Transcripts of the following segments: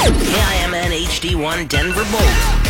KIMN HD1 Denver Boulder.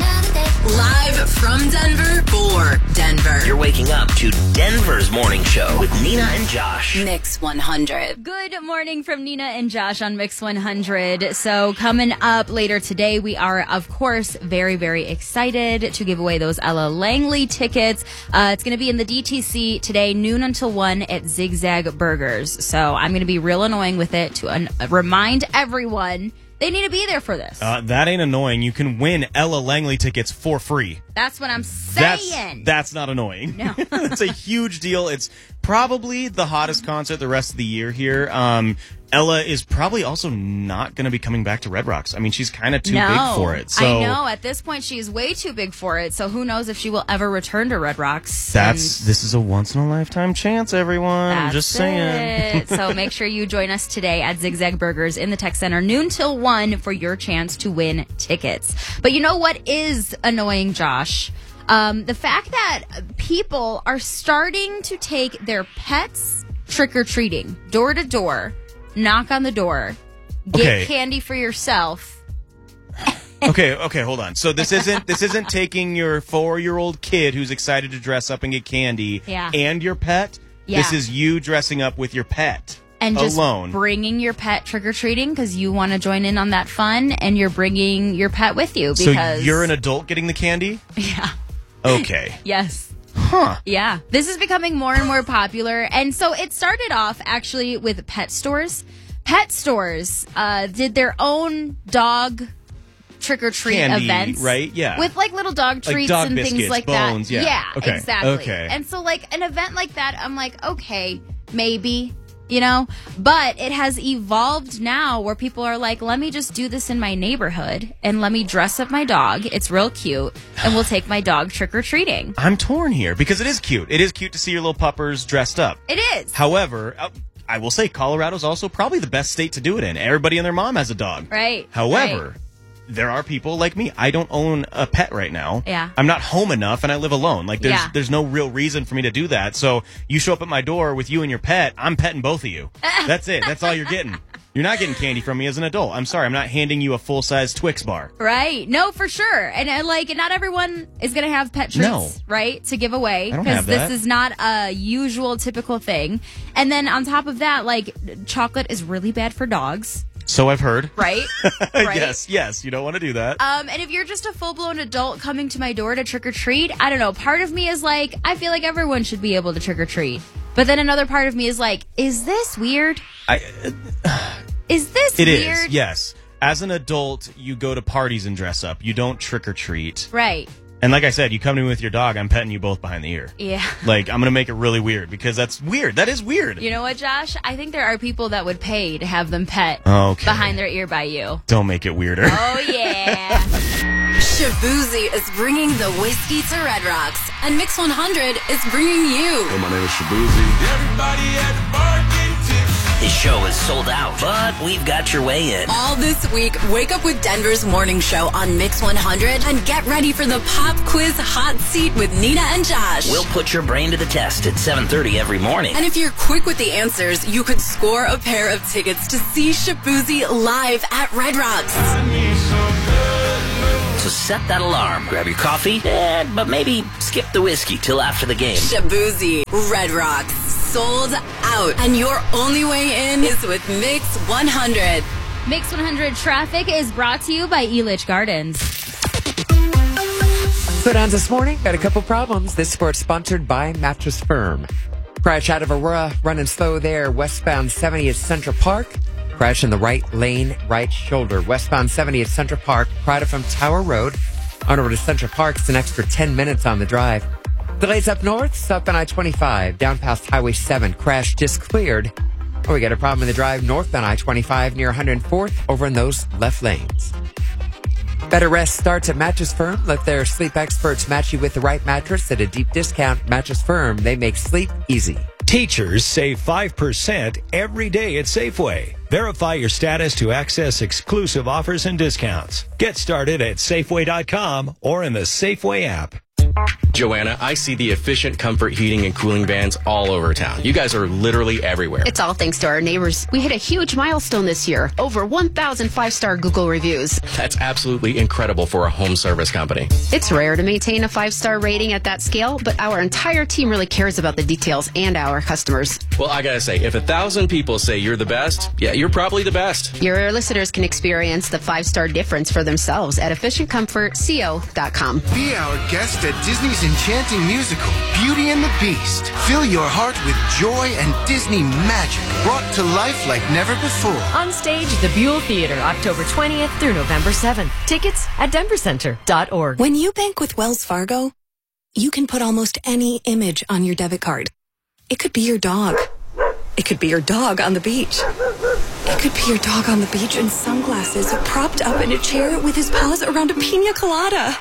Live from Denver for Denver. You're waking up to Denver's morning show with Nina and Josh. Mix 100. Good morning from Nina and Josh on Mix 100. So coming up later today, we are, of course, very, very excited to give away those Ella Langley tickets. It's going to be in the DTC today, noon until 1 at Zigzag Burgers. So I'm going to be real annoying with it to remind everyone they need to be there for this. That ain't annoying. You can win Ella Langley tickets for free. That's what I'm saying. That's not annoying. No. It's a huge deal. It's probably the hottest concert the rest of the year here. Ella is probably also not going to be coming back to Red Rocks. I mean, she's kind of too big for it. So I know. At this point, she's way too big for it. So who knows if she will ever return to Red Rocks. This is a once-in-a-lifetime chance, everyone. I'm just saying. So make sure you join us today at Zigzag Burgers in the Tech Center, noon till 1 for your chance to win tickets. But you know what is annoying, Josh? The fact that people are starting to take their pets trick-or-treating, door to door, knock on the door, get candy for yourself. Okay, hold on. So this isn't taking your 4-year-old kid who's excited to dress up and get candy and your pet. Yeah. This is you dressing up with your pet. And just alone. Bringing your pet trick-or-treating because you want to join in on that fun, and you're bringing your pet with you because... So you're an adult getting the candy? Yeah. Okay. Yes. Huh. Yeah. This is becoming more and more popular. And so it started off actually with pet stores. Pet stores did their own dog trick-or-treat candy, events. Right? Yeah. With like little dog treats dog and biscuits, things like bones, that. yeah. Okay. Exactly. Okay. And so like an event like that, I'm like, okay, maybe. You know, but it has evolved now where people are like, let me just do this in my neighborhood and let me dress up my dog. It's real cute. And we'll take my dog trick-or-treating. I'm torn here because it is cute. It is cute to see your little puppers dressed up. It is. However, I will say Colorado's also probably the best state to do it in. Everybody and their mom has a dog. Right. However, right. There are people like me. I don't own a pet right now. Yeah. I'm not home enough and I live alone. Like there's no real reason for me to do that. So you show up at my door with you and your pet, I'm petting both of you. That's it. That's all you're getting. You're not getting candy from me as an adult. I'm sorry. I'm not handing you a full-size Twix bar. Right. No, for sure. And not everyone is going to have pet treats, right, to give away. Because this is not a usual, typical thing. And then on top of that, like, chocolate is really bad for dogs. So I've heard. Right? Right? Yes. You don't want to do that. And if you're just a full-blown adult coming to my door to trick-or-treat, I don't know. Part of me is like, I feel like everyone should be able to trick-or-treat. But then another part of me is like, is this weird? Is this weird? It is, yes. As an adult, you go to parties and dress up. You don't trick-or-treat. Right. And like I said, you come to me with your dog, I'm petting you both behind the ear. Yeah. Like, I'm going to make it really weird because that's weird. That is weird. You know what, Josh? I think there are people that would pay to have them pet behind their ear by you. Don't make it weirder. Oh, yeah. Shabuzi is bringing the whiskey to Red Rocks, and Mix 100 is bringing you. Hey, my name is Shabuzi. Everybody at the bar getting tips. This show is sold out, but we've got your way in. All this week, wake up with Denver's morning show on Mix 100 and get ready for the pop quiz hot seat with Nina and Josh. We'll put your brain to the test at 7:30 every morning. And if you're quick with the answers, you could score a pair of tickets to see Shabuzi live at Red Rocks. So set that alarm, grab your coffee, but maybe skip the whiskey till after the game. Shabuzi, Red Rocks, sold out. And your only way in is with Mix 100. Mix 100 traffic is brought to you by Elitch Gardens. Put on this morning, got a couple problems. This sport sponsored by Mattress Firm. Crash out of Aurora, running slow there, westbound 70 at Central Park. Crash in the right lane, right shoulder. Westbound 70 at Central Park, Prada from Tower Road. On over to Central Park, it's an extra 10 minutes on the drive. Delays up north, southbound I-25, down past Highway 7. Crash just cleared. Oh, we got a problem in the drive northbound I-25 near 104th, over in those left lanes. Better rest starts at Mattress Firm. Let their sleep experts match you with the right mattress at a deep discount. Mattress Firm, they make sleep easy. Teachers save 5% every day at Safeway. Verify your status to access exclusive offers and discounts. Get started at Safeway.com or in the Safeway app. Joanna, I see the Efficient Comfort heating and cooling vans all over town. You guys are literally everywhere. It's all thanks to our neighbors. We hit a huge milestone this year. Over 1,000 5-star Google reviews. That's absolutely incredible for a home service company. It's rare to maintain a 5-star rating at that scale, but our entire team really cares about the details and our customers. Well, I gotta say, if 1,000 people say you're the best, yeah, you're probably the best. Your listeners can experience the 5-star difference for themselves at efficientcomfortco.com. Be our guest at Disney's enchanting musical, Beauty and the Beast. Fill your heart with joy and Disney magic brought to life like never before. On stage, the Buell Theater, October 20th through November 7th. Tickets at denvercenter.org. When you bank with Wells Fargo, you can put almost any image on your debit card. It could be your dog. It could be your dog on the beach. It could be your dog on the beach in sunglasses, propped up in a chair with his paws around a pina colada.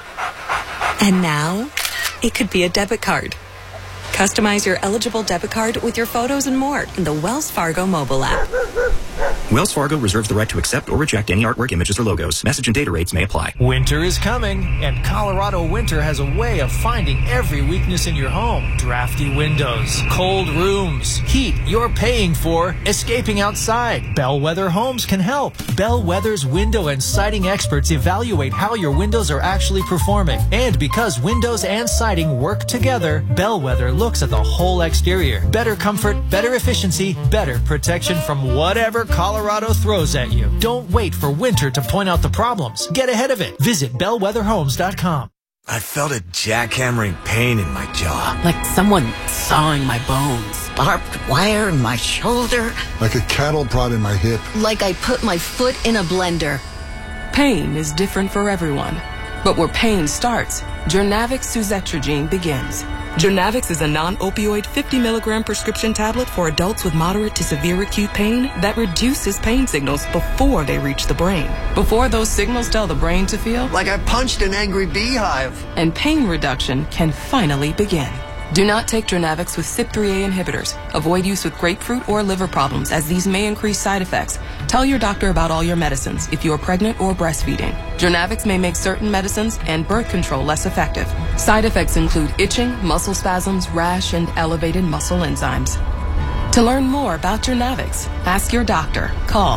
And now, it could be a debit card. Customize your eligible debit card with your photos and more in the Wells Fargo mobile app. Wells Fargo reserves the right to accept or reject any artwork, images, or logos. Message and data rates may apply. Winter is coming, and Colorado Winter has a way of finding every weakness in your home. Drafty windows, cold rooms, heat you're paying for, escaping outside. Bellwether Homes can help. Bellwether's window and siding experts evaluate how your windows are actually performing. And because windows and siding work together, Bellwether looks at the whole exterior. Better comfort, better efficiency, better protection from whatever Colorado throws at you. Don't wait for winter to point out the problems. Get ahead of it. Visit bellwetherhomes.com. I felt a jackhammering pain in my jaw. Like someone sawing my bones. Barbed wire in my shoulder. Like a cattle prod in my hip. Like I put my foot in a blender. Pain is different for everyone. But where pain starts, Journavx suzetrigine begins. Journavx is a non-opioid 50-milligram prescription tablet for adults with moderate to severe acute pain that reduces pain signals before they reach the brain. Before those signals tell the brain to feel like I punched an angry beehive. And pain reduction can finally begin. Do not take Journavx with CYP3A inhibitors. Avoid use with grapefruit or liver problems, as these may increase side effects. Tell your doctor about all your medicines if you are pregnant or breastfeeding. Journavx may make certain medicines and birth control less effective. Side effects include itching, muscle spasms, rash, and elevated muscle enzymes. To learn more about Journavx, ask your doctor. Call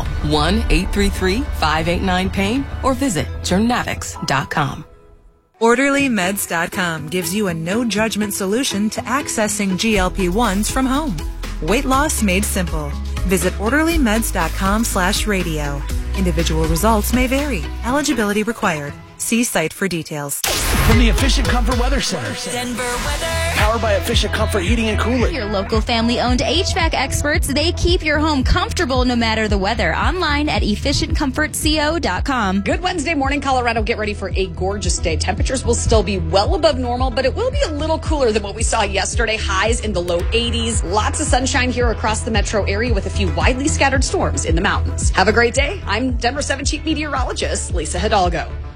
1-833-589-PAIN or visit journavx.com. OrderlyMeds.com gives you a no-judgment solution to accessing GLP-1s from home. Weight loss made simple. Visit OrderlyMeds.com/radio. Individual results may vary. Eligibility required. See site for details. From the Efficient Comfort Weather Center. Denver weather. Powered by Efficient Comfort Heating and Cooling. Your local family-owned HVAC experts, they keep your home comfortable no matter the weather. Online at efficientcomfortco.com. Good Wednesday morning, Colorado. Get ready for a gorgeous day. Temperatures will still be well above normal, but it will be a little cooler than what we saw yesterday. Highs in the low 80s. Lots of sunshine here across the metro area with a few widely scattered storms in the mountains. Have a great day. I'm Denver 7 Chief Meteorologist Lisa Hidalgo.